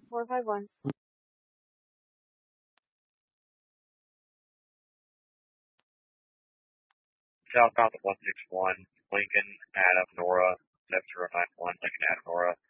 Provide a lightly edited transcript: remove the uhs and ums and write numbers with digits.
451. Southbound 161, Lincoln, Adam, Nora, 7091, Lincoln, Adam, Nora.